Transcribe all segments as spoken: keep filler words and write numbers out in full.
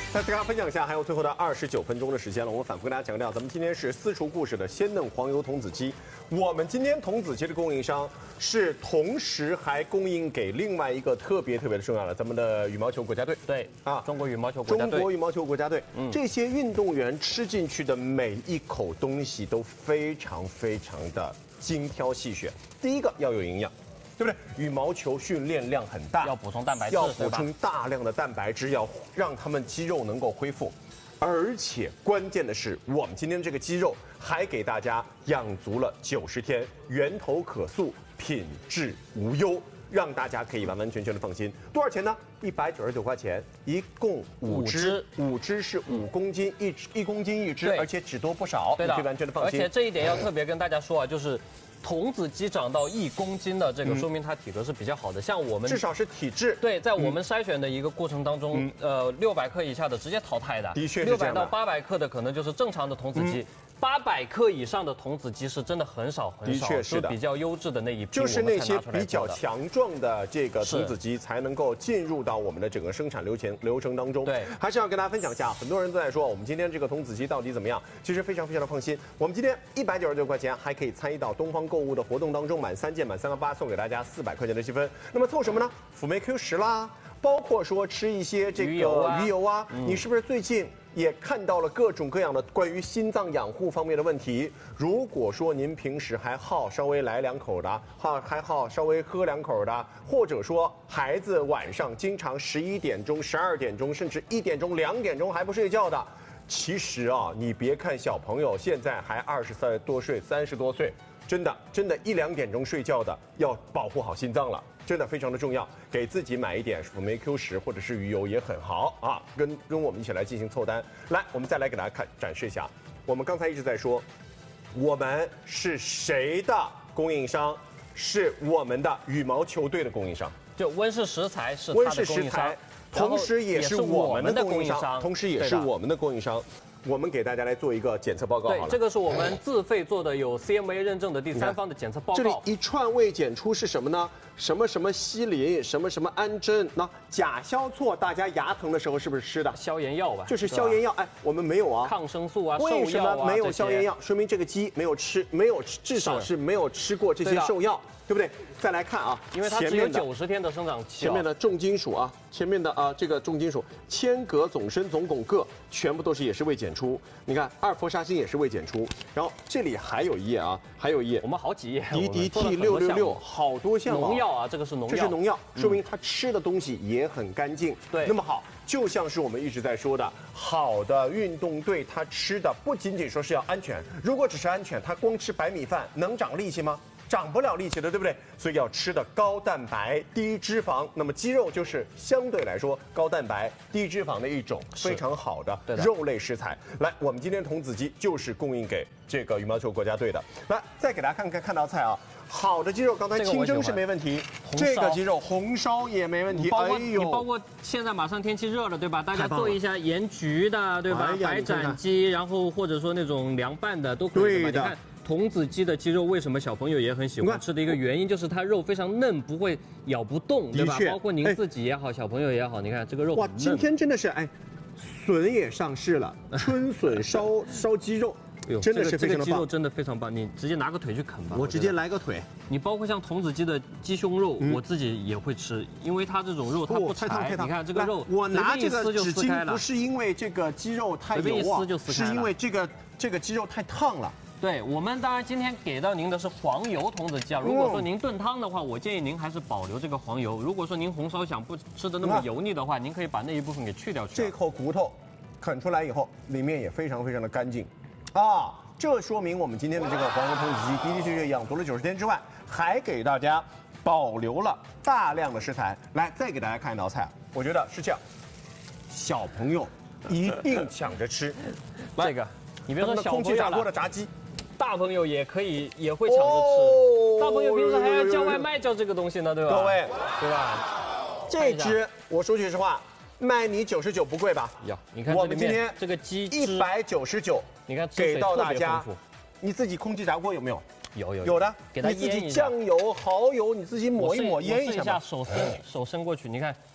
再次跟大家分享一下，还有最后的二十九分钟的时间了。我们反复跟大家强调，咱们今天是私厨故事的鲜嫩黄油童子鸡。我们今天童子鸡的供应商是同时还供应给另外一个特别特别的重要的咱们的羽毛球国家队。 对啊， 中国羽毛球国家队。 中国羽毛球国家队， 嗯， 这些运动员吃进去的每一口东西都非常非常的精挑细选。第一个要有营养。 对不对？羽毛球训练量很大， 要补充蛋白质， 要补充大量的蛋白质，要让他们肌肉能够恢复。而且关键的是，我们今天这个鸡肉还给大家养足了九十天，源头可溯，品质无忧，让大家可以完完全全的放心。多少钱呢？一百九十九块钱，一共五只，五只是五公斤，一一公斤一只，而且只多不少，你可以完全的放心。 而且这一点要特别跟大家说啊，就是。 童子鸡长到一公斤的这个，说明它体格是比较好的。像我们至少是体质。 对，在我们筛选的一个过程当中，呃，六百克以下的直接淘汰的。 的确是六百到八百克的可能就是正常的童子鸡。 八百克以上的童子鸡是真的很少很少， 的确是的， 比较优质的那一批， 就是那些比较强壮的这个童子鸡才能够进入到我们的整个生产流程流程当中。 对， 还是要跟大家分享一下，很多人都在说我们今天这个童子鸡到底怎么样？其实非常非常的放心，我们今天一百九十九块钱还可以参与到东方购物的活动当中，满三件满三个八送给大家四百块钱的积分。那么凑什么呢？辅酶 Q 十啦，包括说吃一些这个鱼油啊，鱼油啊嗯、你是不是最近？ 也看到了各种各样的关于心脏养护方面的问题。如果说您平时还好稍微来两口的，好还好稍微喝两口的，或者说孩子晚上经常十一点钟、十二点钟，甚至一点钟、两点钟还不睡觉的，其实啊，你别看小朋友现在还二十岁多岁、三十多岁，真的真的，一两点钟睡觉的要保护好心脏了。 真的非常的重要，给自己买一点辅酶 Q 十或者是鱼油也很好啊，跟跟我们一起来进行凑单。来，我们再来给大家看展示一下，我们刚才一直在说，我们是谁的供应商？是我们的羽毛球队的供应商， 就温氏食材是温氏食材，同时也是我们的供应商，同时也是我们的供应商。 我们给大家来做一个检测报告好了。 对，这个是我们自费做的，有 C M A 认证的第三方的检测报告。 这里一串未检出是什么呢？什么什么西林，什么什么安珍，那甲硝唑，大家牙疼的时候是不是吃的？ 消炎药吧， 就是消炎药。哎，我们没有啊。 抗生素啊， 为什么没有消炎药？说明这个鸡没有吃，没有至少是没有吃过这些兽药。 对不对？再来看啊， 因为它只有九十天的生长期。 前面的重金属啊，前面的啊这个重金属，铅、镉、总砷、总汞、铬，全部都是也是未检出。你看二氟沙星也是未检出。然后这里还有一页啊，还有一页， 我们好几页。 D D T 六六六，好多项农药啊，这个是农药， 这是农药，说明它吃的东西也很干净。 对， 那么好，就像是我们一直在说的，好的运动队它吃的不仅仅说是要安全，如果只是安全，它光吃白米饭能长力气吗？ 长不了力气的，对不对？所以要吃的高蛋白、低脂肪。那么鸡肉就是相对来说高蛋白、低脂肪的一种非常好的肉类食材。来，我们今天童子鸡就是供应给这个羽毛球国家队的。来，再给大家看看看道菜啊。好的鸡肉，刚才清蒸是没问题，这个鸡肉红烧也没问题。 包括你包括现在马上天气热了，对吧？大家做一下盐焗的，对吧？白斩鸡，然后或者说那种凉拌的都可以。对的。 童子鸡的鸡肉为什么小朋友也很喜欢吃的一个原因，就是它肉非常嫩，不会咬不动，对吧？包括您自己也好，小朋友也好，你看这个肉哇，今天真的是哎，笋也上市了，春笋烧烧鸡肉，真的是非常的棒。这个鸡肉真的非常棒，你直接拿个腿去啃吧。我直接来个腿。你包括像童子鸡的鸡胸肉，我自己也会吃，因为它这种肉它不柴。你看这个肉，我拿这个纸巾不是因为这个鸡肉太油啊，是因为这个这个鸡肉太烫了。 对我们当然今天给到您的是黄油童子鸡啊。如果说您炖汤的话，我建议您还是保留这个黄油。如果说您红烧想不吃的那么油腻的话，您可以把那一部分给去掉去。这口骨头啃出来以后，里面也非常非常的干净，啊，这说明我们今天的这个黄油童子鸡的的确确养足了九十天之外，还给大家保留了大量的食材。来，再给大家看一道菜，我觉得是这样，小朋友一定抢着吃。 这个，你别说小朋友了，空气炸锅的炸鸡。 大朋友也可以，也会抢着吃。哦、大朋友平时还要叫外卖叫这个东西呢，对吧？各位，对吧？这只我说句实话，卖你九十九不贵吧？呀，你看我们今天这个鸡一百九十九，你看给到大家。你自己空气炸锅有没有？有有有的，给它你自己酱油、蚝油，你自己抹一抹，腌一下。手伸手伸过去，你看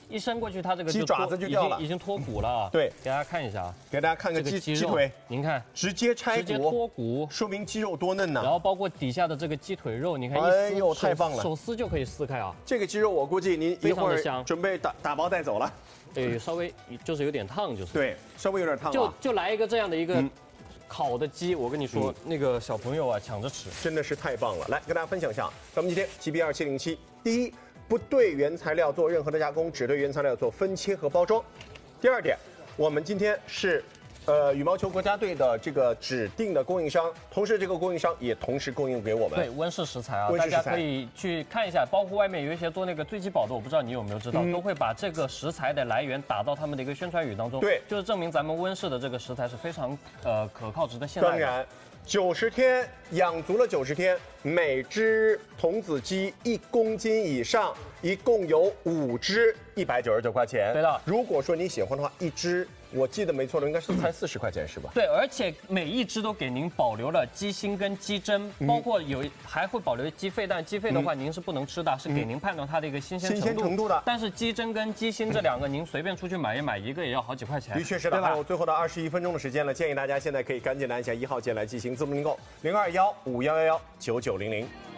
一伸过去，它这个鸡爪子就掉了， 已经脱骨了。 对， 给大家看一下啊， 给大家看个鸡鸡腿， 您看， 直接拆骨， 直接脱骨， 说明鸡肉多嫩呐。 然后包括底下的这个鸡腿肉，你看一撕， 哎呦，太棒了， 手撕就可以撕开啊。 这个鸡肉我估计您一会儿准备打打包带走了。 对，稍微就是有点烫，就是。 对，稍微有点烫。 就就来一个这样的一个。烤的鸡，我跟你说，那个小朋友啊抢着吃， 真的是太棒了。来跟大家分享一下，咱们今天 G B 二七零七，第一，不对原材料做任何的加工，只对原材料做分切和包装。第二点，我们今天是。呃，羽毛球国家队的这个指定的供应商，同时这个供应商也同时供应给我们。 对，温氏食材啊，大家可以去看一下，包括外面有一些做那个醉鸡煲的，我不知道你有没有知道，嗯、都会把这个食材的来源打到他们的一个宣传语当中。 对， 就是证明咱们温氏的这个食材是非常呃可靠、值得信赖的。 当然，九十天养足了九十天，每只童子鸡一公斤以上，一共有五只，一百九十九块钱。 对的， 如果说你喜欢的话，一只。我记得没错了，应该是才四十块钱是吧？ 对，而且每一只都给您保留了鸡心跟鸡胗，嗯、包括有还会保留鸡肺，但鸡肺的话您是不能吃的，嗯、是给您判断它的一个新鲜程度。 新鲜程度的。 但是鸡胗跟鸡心这两个，您随便出去买一买，一个也要好几块钱。 的确是的，还有最后的二十一分钟的时间了，建议大家现在可以赶紧的按下一号键来进行字幕订购，零二幺五幺幺幺九九零零。